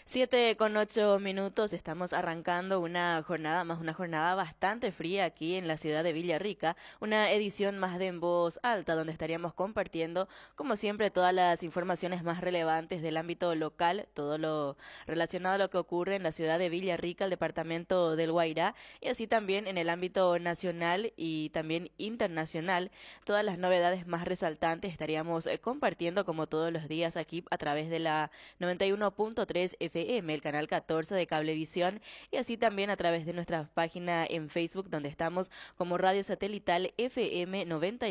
7:08, estamos arrancando una jornada bastante fría aquí en la ciudad de Villarrica, una edición más de En Voz Alta, donde estaríamos compartiendo, como siempre, todas las informaciones más relevantes del ámbito local, todo lo relacionado a lo que ocurre en la ciudad de Villarrica, el departamento del Guairá, y así también en el ámbito nacional y también internacional, todas las novedades más resaltantes estaríamos compartiendo como todos los días aquí a través de la 91.3 FM, el canal 14 de Cablevisión, y así también a través de nuestra página en Facebook, donde estamos como Radio Satelital FM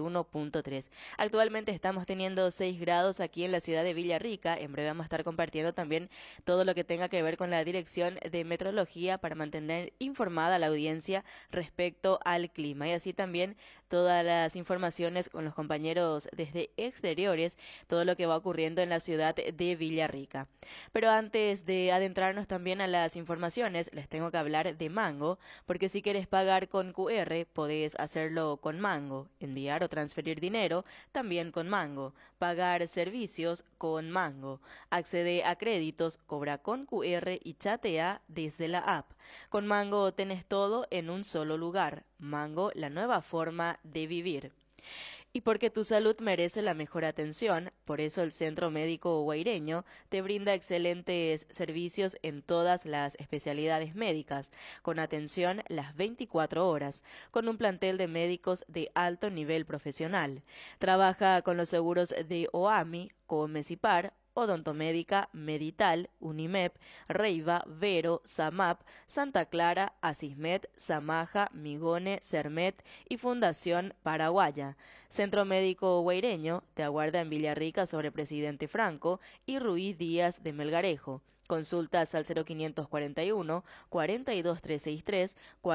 91.3. Actualmente estamos teniendo 6 grados aquí en la ciudad de Villarrica. En breve vamos a estar compartiendo también todo lo que tenga que ver con la Dirección de Meteorología para mantener informada a la audiencia respecto al clima, y así también todas las informaciones con los compañeros desde exteriores, todo lo que va ocurriendo en la ciudad de Villarrica. Pero antes de adentrarnos también a las informaciones, les tengo que hablar de Mango, porque si quieres pagar con QR, podés hacerlo con Mango, enviar o transferir dinero también con Mango, pagar servicios con Mango, accede a créditos, cobra con QR y chatea desde la app. Con Mango tenés todo en un solo lugar. Mango, la nueva forma de vivir. Y porque tu salud merece la mejor atención, por eso el Centro Médico Guaireño te brinda excelentes servicios en todas las especialidades médicas, con atención las 24 horas, con un plantel de médicos de alto nivel profesional. Trabaja con los seguros de OAMI, Comesipar, Odontomédica, Medital, Unimep, Reiva, Vero, Samap, Santa Clara, Asismed, Samaja, Migone, Cermet y Fundación Paraguaya. Centro Médico Guaireño te aguarda en Villarrica sobre Presidente Franco y Ruiz Díaz de Melgarejo. Consultas al 0541 42363,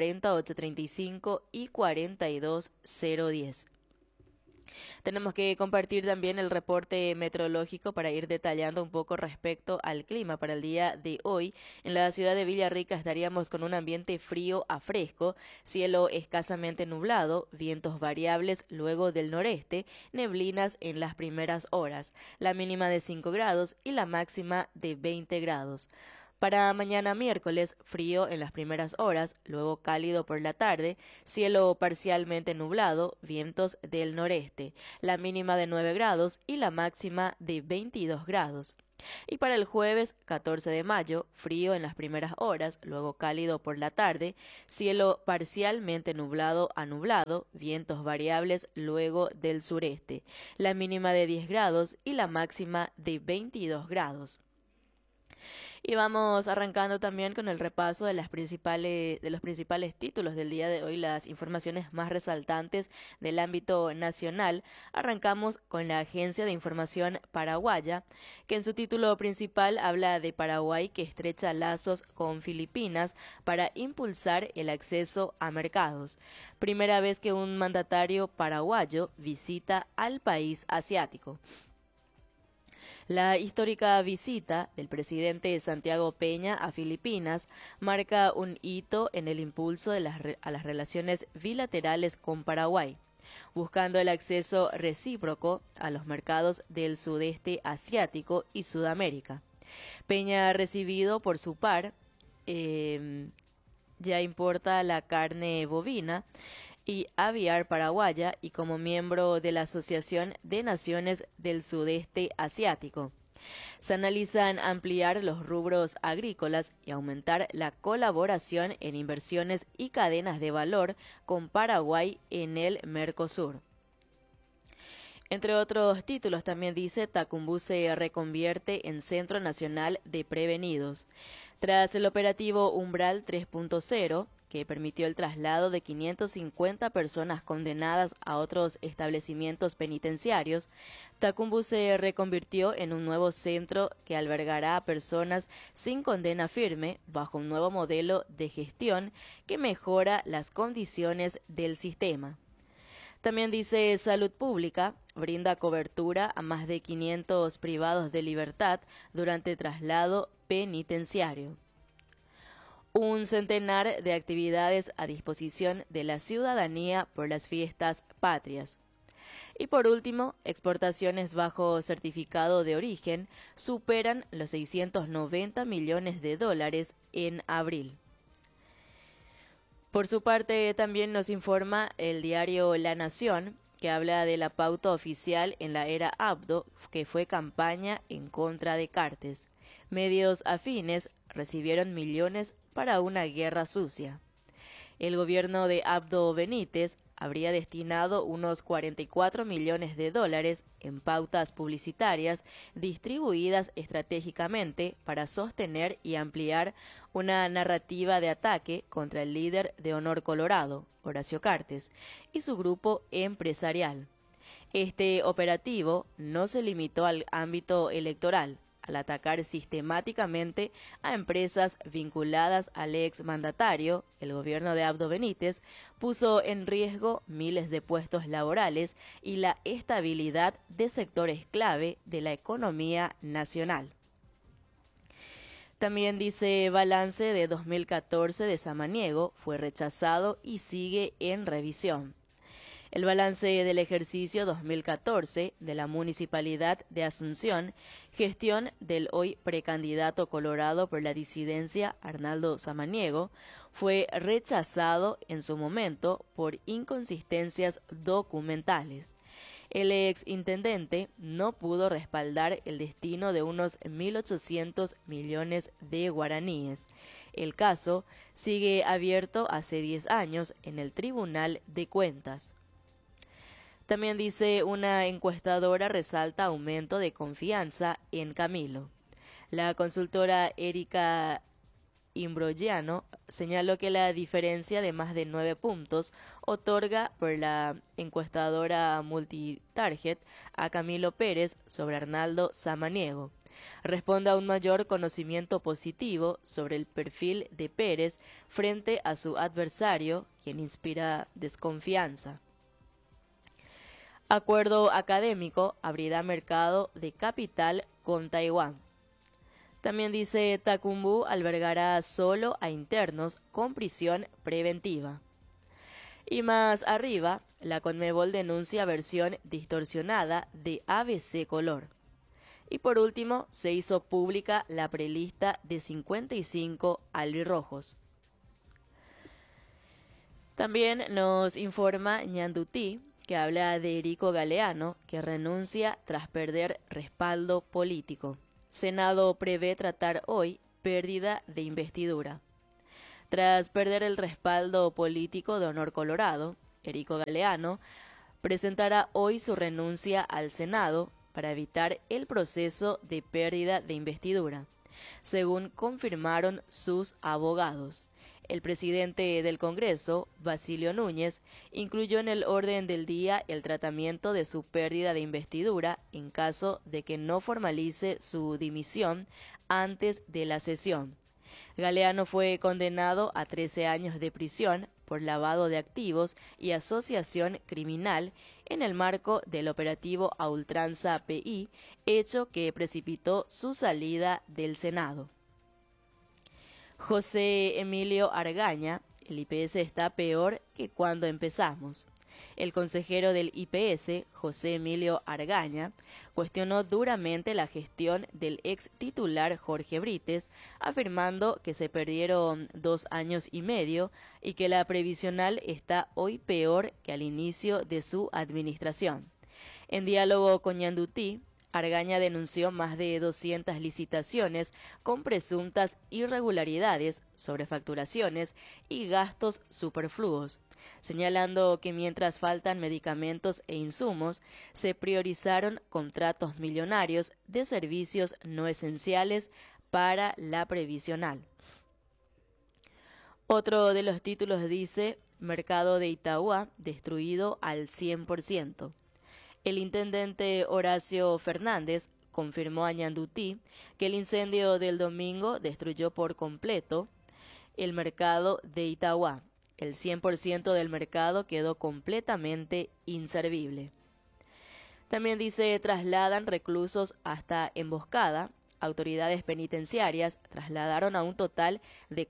40835 y 42010. Tenemos que compartir también el reporte meteorológico para ir detallando un poco respecto al clima para el día de hoy. En la ciudad de Villarrica estaríamos con un ambiente frío a fresco, cielo escasamente nublado, vientos variables luego del noreste, neblinas en las primeras horas, la mínima de 5 grados y la máxima de 20 grados. Para mañana miércoles, frío en las primeras horas, luego cálido por la tarde, cielo parcialmente nublado, vientos del noreste, la mínima de 9 grados y la máxima de 22 grados. Y para el jueves 14 de mayo, frío en las primeras horas, luego cálido por la tarde, cielo parcialmente nublado a nublado, vientos variables luego del sureste, la mínima de 10 grados y la máxima de 22 grados. Y vamos arrancando también con el repaso de los principales títulos del día de hoy, las informaciones más resaltantes del ámbito nacional. Arrancamos con la Agencia de Información Paraguaya, que en su título principal habla de Paraguay que estrecha lazos con Filipinas para impulsar el acceso a mercados. Primera vez que un mandatario paraguayo visita al país asiático. La histórica visita del presidente Santiago Peña a Filipinas marca un hito en el impulso de a las relaciones bilaterales con Paraguay, buscando el acceso recíproco a los mercados del sudeste asiático y Sudamérica. Peña ha recibido por su par, ya importa la carne bovina y aviar paraguaya y como miembro de la Asociación de Naciones del Sudeste Asiático. Se analizan ampliar los rubros agrícolas y aumentar la colaboración en inversiones y cadenas de valor con Paraguay en el Mercosur. Entre otros títulos también dice Tacumbú se reconvierte en Centro Nacional de Prevenidos. Tras el operativo Umbral 3.0, que permitió el traslado de 550 personas condenadas a otros establecimientos penitenciarios, Tacumbú se reconvirtió en un nuevo centro que albergará a personas sin condena firme bajo un nuevo modelo de gestión que mejora las condiciones del sistema. También dice Salud Pública, brinda cobertura a más de 500 privados de libertad durante traslado penitenciario. Un centenar de actividades a disposición de la ciudadanía por las fiestas patrias. Y por último, exportaciones bajo certificado de origen superan los 690 millones de dólares en abril. Por su parte, también nos informa el diario La Nación, que habla de la pauta oficial en la era Abdo, que fue campaña en contra de Cartes. Medios afines recibieron millones para una guerra sucia. El gobierno de Abdo Benítez habría destinado unos 44 millones de dólares en pautas publicitarias distribuidas estratégicamente para sostener y ampliar una narrativa de ataque contra el líder de Honor Colorado, Horacio Cartes, y su grupo empresarial. Este operativo no se limitó al ámbito electoral, al atacar sistemáticamente a empresas vinculadas al exmandatario. El gobierno de Abdo Benítez puso en riesgo miles de puestos laborales y la estabilidad de sectores clave de la economía nacional. También dice balance de 2014 de Samaniego fue rechazado y sigue en revisión. El balance del ejercicio 2014 de la Municipalidad de Asunción, gestión del hoy precandidato colorado por la disidencia Arnaldo Samaniego, fue rechazado en su momento por inconsistencias documentales. El ex intendente no pudo respaldar el destino de unos 1.800 millones de guaraníes. El caso sigue abierto hace 10 años en el Tribunal de Cuentas. También dice una encuestadora resalta aumento de confianza en Camilo. La consultora Erika Imbrogliano señaló que la diferencia de más de 9 puntos otorga por la encuestadora Multitarget a Camilo Pérez sobre Arnaldo Samaniego. Responde a un mayor conocimiento positivo sobre el perfil de Pérez frente a su adversario, quien inspira desconfianza. Acuerdo académico abrirá mercado de capital con Taiwán. También dice Tacumbú albergará solo a internos con prisión preventiva. Y más arriba, la Conmebol denuncia versión distorsionada de ABC Color. Y por último, se hizo pública la prelista de 55 alirrojos. También nos informa Ñandutí, que habla de Erico Galeano, que renuncia tras perder respaldo político. Senado prevé tratar hoy pérdida de investidura. Tras perder el respaldo político de Honor Colorado, Erico Galeano presentará hoy su renuncia al Senado para evitar el proceso de pérdida de investidura, según confirmaron sus abogados. El presidente del Congreso, Basilio Núñez, incluyó en el orden del día el tratamiento de su pérdida de investidura en caso de que no formalice su dimisión antes de la sesión. Galeano fue condenado a 13 años de prisión por lavado de activos y asociación criminal en el marco del operativo a ultranza PI, hecho que precipitó su salida del Senado. José Emilio Argaña, el IPS está peor que cuando empezamos. El consejero del IPS, José Emilio Argaña, cuestionó duramente la gestión del ex titular Jorge Brites, afirmando que se perdieron 2 años y medio y que la previsional está hoy peor que al inicio de su administración. En diálogo con Ñandutí, Argaña denunció más de 200 licitaciones con presuntas irregularidades, sobrefacturaciones y gastos superfluos, señalando que mientras faltan medicamentos e insumos, se priorizaron contratos millonarios de servicios no esenciales para la previsional. Otro de los títulos dice: Mercado de Itauguá destruido al 100%. El intendente Horacio Fernández confirmó a Ñandutí que el incendio del domingo destruyó por completo el mercado de Itauguá. El 100% del mercado quedó completamente inservible. También dice: trasladan reclusos hasta Emboscada. Autoridades penitenciarias trasladaron a un total de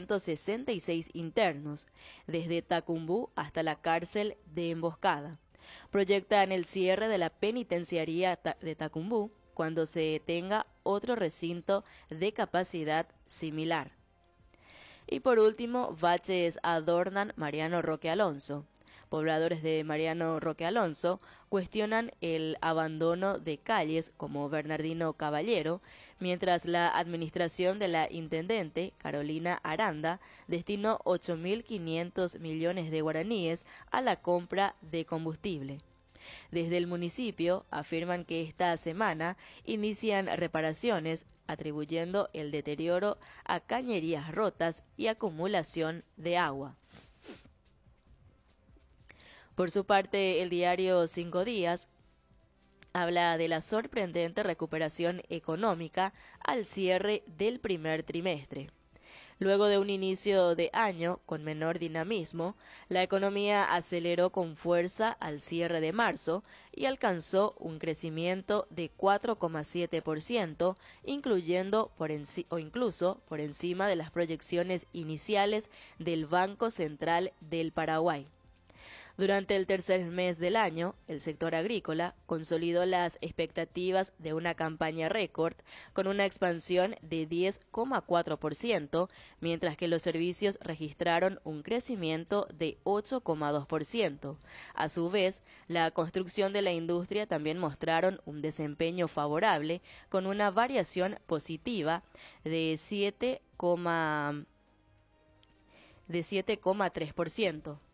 466 internos, desde Tacumbú hasta la cárcel de Emboscada. Proyectan el cierre de la penitenciaría de Tacumbú cuando se tenga otro recinto de capacidad similar. Y por último, baches adornan Mariano Roque Alonso. Pobladores de Mariano Roque Alonso cuestionan el abandono de calles como Bernardino Caballero, mientras la administración de la intendente Carolina Aranda destinó 8.500 millones de guaraníes a la compra de combustible. Desde el municipio afirman que esta semana inician reparaciones atribuyendo el deterioro a cañerías rotas y acumulación de agua. Por su parte, el diario Cinco Días habla de la sorprendente recuperación económica al cierre del primer trimestre. Luego de un inicio de año con menor dinamismo, la economía aceleró con fuerza al cierre de marzo y alcanzó un crecimiento de 4,7%, incluso por encima de las proyecciones iniciales del Banco Central del Paraguay. Durante el tercer mes del año, el sector agrícola consolidó las expectativas de una campaña récord con una expansión de 10,4%, mientras que los servicios registraron un crecimiento de 8,2%. A su vez, la construcción de la industria también mostraron un desempeño favorable con una variación positiva de 7,3%.